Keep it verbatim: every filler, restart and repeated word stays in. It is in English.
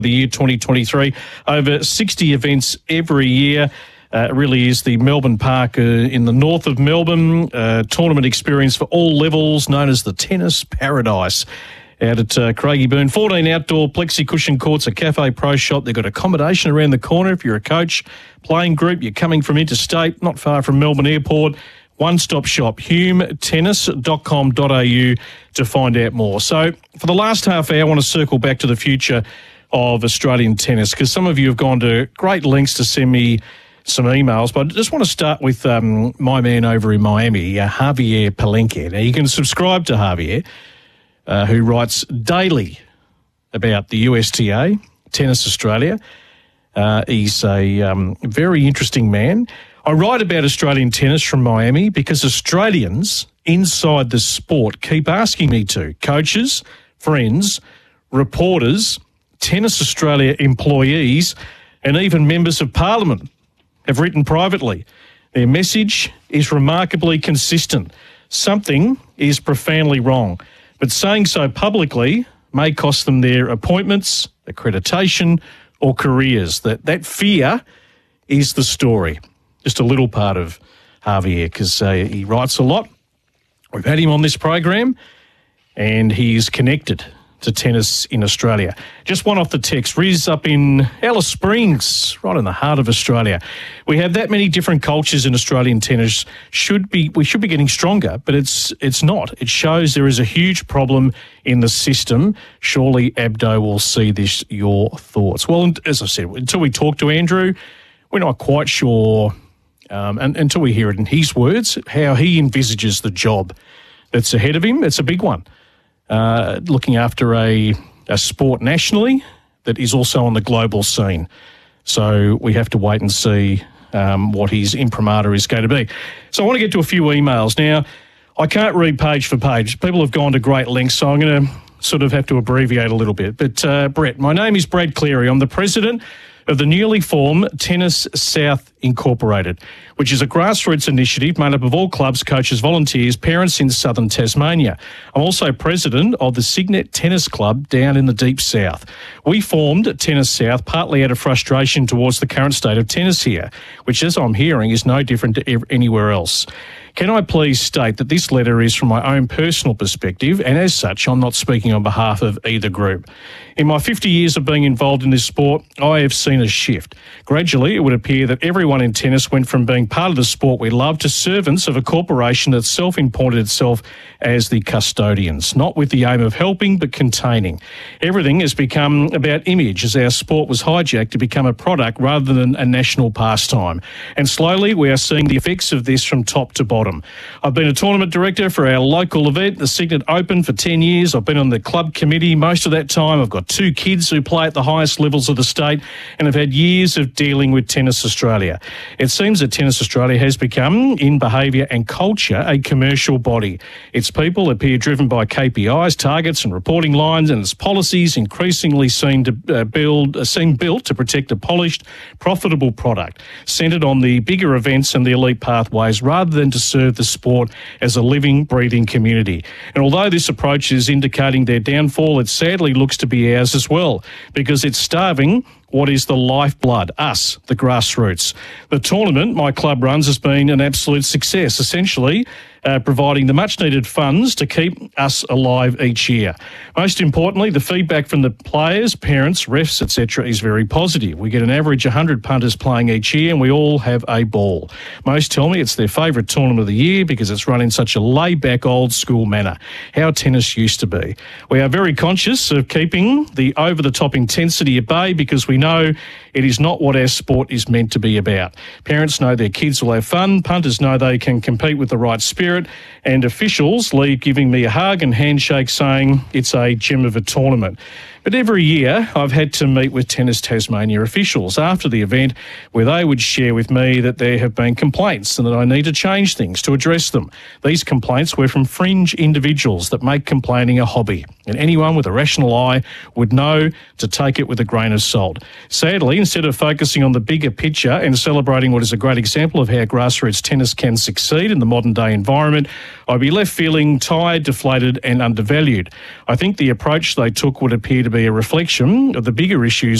the year twenty twenty-three. Over sixty events every year. Uh, it really is the Melbourne Park uh, in the north of Melbourne. Uh, tournament experience for all levels, known as the Tennis Paradise. Out at uh, Craigieburn, fourteen outdoor plexi cushion courts, a cafe pro shop. They've got accommodation around the corner if you're a coach, playing group, you're coming from interstate, not far from Melbourne Airport. One-stop shop, hume tennis dot com dot a u to find out more. So for the last half hour, I want to circle back to the future of Australian tennis, because some of you have gone to great lengths to send me some emails, but I just want to start with um, my man over in Miami, uh, Javier Palenque. Now, you can subscribe to Javier, uh, who writes daily about the U S T A, Tennis Australia. Uh, he's a um, very interesting man. I write about Australian tennis from Miami because Australians inside the sport keep asking me to. Coaches, friends, reporters, Tennis Australia employees, and even members of Parliament have written privately. Their message is remarkably consistent. Something is profoundly wrong, but saying so publicly may cost them their appointments, accreditation, or careers. That that fear is the story. Just a little part of Javier, because uh, he writes a lot. We've had him on this program, and he's connected to tennis in Australia. Just one off the text. Riz up in Alice Springs, right in the heart of Australia. We have that many different cultures in Australian tennis. Should be we should be getting stronger, but it's it's not. It shows there is a huge problem in the system. Surely Abdo will see this. Your thoughts? Well, as I said, until we talk to Andrew, we're not quite sure, um, and, until we hear it in his words, how he envisages the job that's ahead of him. It's a big one. Uh, looking after a, a sport nationally that is also on the global scene. So we have to wait and see um, what his imprimatur is going to be. So I want to get to a few emails. Now, I can't read page for page. People have gone to great lengths, so I'm going to sort of have to abbreviate a little bit. But, uh, Brett, my name is Brad Cleary. I'm the president of the newly formed Tennis South Incorporated, which is a grassroots initiative made up of all clubs, coaches, volunteers, parents in southern Tasmania. I'm also president of the Signet Tennis Club down in the deep south. We formed Tennis South partly out of frustration towards the current state of tennis here, which, as I'm hearing, is no different to anywhere else. Can I please state that this letter is from my own personal perspective, and as such, I'm not speaking on behalf of either group. In my fifty years of being involved in this sport, I have seen a shift. Gradually, it would appear that everyone in tennis went from being part of the sport we love to servants of a corporation that self-appointed itself as the custodians, not with the aim of helping but containing. Everything has become about image as our sport was hijacked to become a product rather than a national pastime. And slowly, we are seeing the effects of this from top to bottom. I've been a tournament director for our local event, the Signet Open, for ten years. I've been on the club committee most of that time. I've got two kids who play at the highest levels of the state and have had years of dealing with Tennis Australia. It seems that Tennis Australia has become, in behaviour and culture, a commercial body. Its people appear driven by K P Is, targets and reporting lines, and its policies increasingly seem to uh, build, uh, seem built to protect a polished, profitable product, centred on the bigger events and the elite pathways, rather than to serve the sport as a living, breathing community. And although this approach is indicating their downfall, it sadly looks to be ours as well, because it's starving what is the lifeblood, us, the grassroots. The tournament my club runs has been an absolute success, essentially uh, providing the much-needed funds to keep us alive each year. Most importantly, the feedback from the players, parents, refs, et cetera is very positive. We get an average one hundred punters playing each year, and we all have a ball. Most tell me it's their favourite tournament of the year because it's run in such a laid-back, old-school manner, how tennis used to be. We are very conscious of keeping the over-the-top intensity at bay because we know it is not what our sport is meant to be about. Parents know their kids will have fun, punters know they can compete with the right spirit, and officials leave giving me a hug and handshake saying it's a gem of a tournament. But every year I've had to meet with Tennis Tasmania officials after the event where they would share with me that there have been complaints and that I need to change things to address them. These complaints were from fringe individuals that make complaining a hobby, and anyone with a rational eye would know to take it with a grain of salt. Sadly, instead of focusing on the bigger picture and celebrating what is a great example of how grassroots tennis can succeed in the modern day environment, I'd be left feeling tired, deflated and undervalued. I think the approach they took would appear to to be a reflection of the bigger issues